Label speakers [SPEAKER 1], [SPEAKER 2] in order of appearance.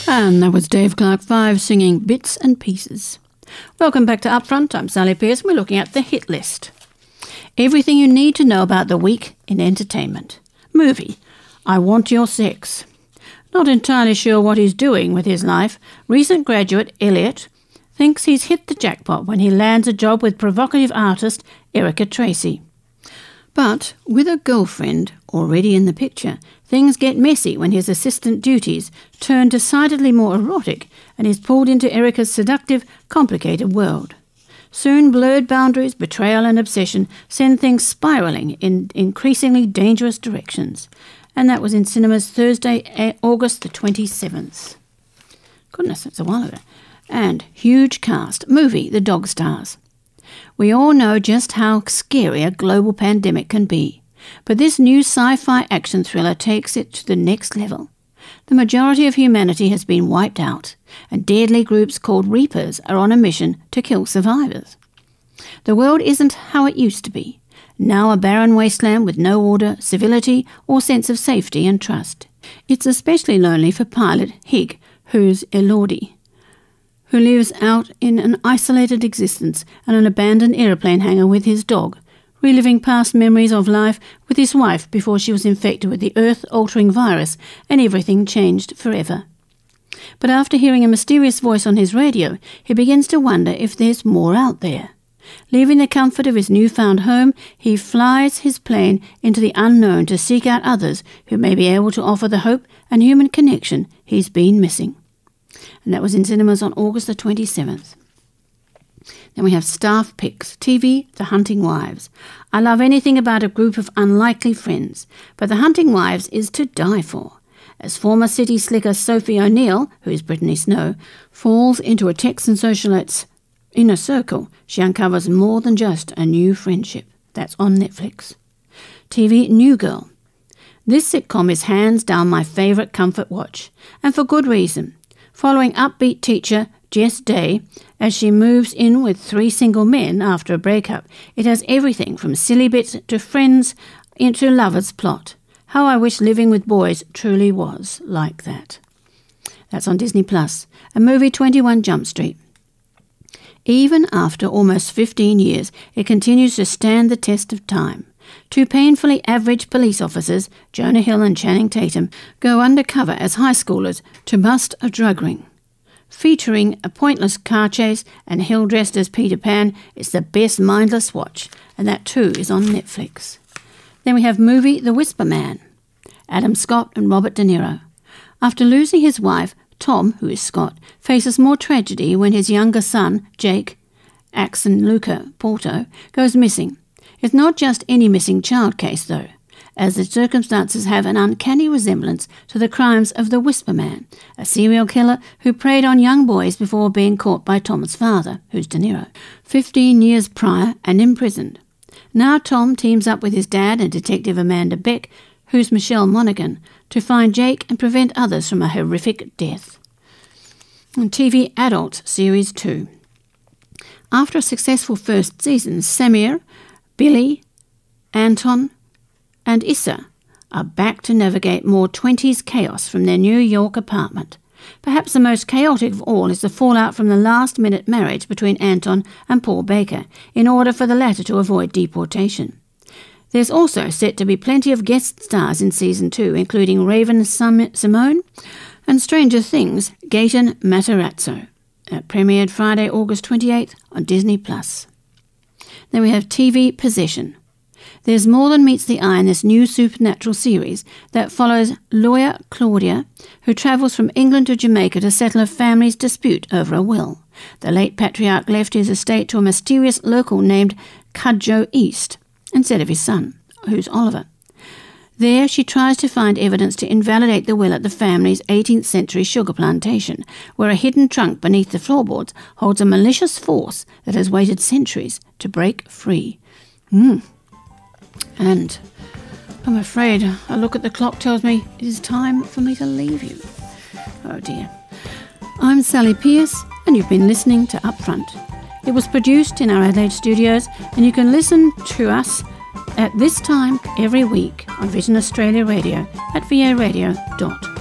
[SPEAKER 1] And that was Dave Clark 5 singing Bits and Pieces. Welcome back to Upfront. I'm Sally Pierce. We're looking at the hit list. Everything you need to know about the week in entertainment. Movie, I Want Your Sex. Not entirely sure what he's doing with his life, recent graduate Elliot thinks he's hit the jackpot when he lands a job with provocative artist Erica Tracy. But with a girlfriend already in the picture, things get messy when his assistant duties turn decidedly more erotic and he's pulled into Erica's seductive, complicated world. Soon blurred boundaries, betrayal and obsession send things spiralling in increasingly dangerous directions. And that was in cinemas Thursday, August the 27th. Goodness, that's a while ago. And huge cast. Movie, The Dog Stars. We all know just how scary a global pandemic can be, but this new sci-fi action thriller takes it to the next level. The majority of humanity has been wiped out, and deadly groups called Reapers are on a mission to kill survivors. The world isn't how it used to be, now a barren wasteland with no order, civility, or sense of safety and trust. It's especially lonely for pilot Hig, who's Elodie, who lives out in an isolated existence and an abandoned aeroplane hangar with his dog, reliving past memories of life with his wife before she was infected with the earth-altering virus and everything changed forever. But after hearing a mysterious voice on his radio, he begins to wonder if there's more out there. Leaving the comfort of his newfound home, he flies his plane into the unknown to seek out others who may be able to offer the hope and human connection he's been missing. And that was in cinemas on August the 27th. Then we have staff picks. TV, The Hunting Wives. I love anything about a group of unlikely friends, but The Hunting Wives is to die for. As former city slicker Sophie O'Neill, who is Brittany Snow, falls into a Texan socialite's inner circle, she uncovers more than just a new friendship. That's on Netflix. TV, New Girl. This sitcom is hands down my favourite comfort watch, and for good reason. Following upbeat teacher Jess Day as she moves in with 3 single men after a breakup, it has everything from silly bits to friends into lovers plot. How I wish Living with Boys truly was like that. That's on Disney+. A movie, 21 Jump Street. Even after almost 15 years, it continues to stand the test of time. 2 painfully average police officers, Jonah Hill and Channing Tatum, go undercover as high schoolers to bust a drug ring. Featuring a pointless car chase and Hill dressed as Peter Pan, it's the best mindless watch, and that too is on Netflix. Then we have movie The Whisper Man. Adam Scott and Robert De Niro. After losing his wife, Tom, who is Scott, faces more tragedy when his younger son, Jake, Axon Luca Porto, goes missing. It's not just any missing child case, though, as the circumstances have an uncanny resemblance to the crimes of the Whisper Man, a serial killer who preyed on young boys before being caught by Tom's father, who's De Niro, 15 years prior and imprisoned. Now Tom teams up with his dad and Detective Amanda Beck, who's Michelle Monaghan, to find Jake and prevent others from a horrific death. And TV Adult Series 2. After a successful first season, Samir, Billy, Anton, and Issa are back to navigate more 20s chaos from their New York apartment. Perhaps the most chaotic of all is the fallout from the last-minute marriage between Anton and Paul Baker, in order for the latter to avoid deportation. There's also set to be plenty of guest stars in Season 2, including Raven Simone and Stranger Things' Gaten Matarazzo. It premiered Friday, August 28th on Disney+. Then we have TV Possession. There's more than meets the eye in this new supernatural series that follows lawyer Claudia, who travels from England to Jamaica to settle a family's dispute over a will. The late patriarch left his estate to a mysterious local named Cudjoe East instead of his son, who's Oliver. There she tries to find evidence to invalidate the will at the family's 18th century sugar plantation, where a hidden trunk beneath the floorboards holds a malicious force that has waited centuries to break free. And I'm afraid a look at the clock tells me it is time for me to leave you. Oh dear. I'm Sally Pierce, and you've been listening to Upfront. It was produced in our Adelaide studios, and you can listen to us at this time every week on Vision Australia Radio at varadio.org.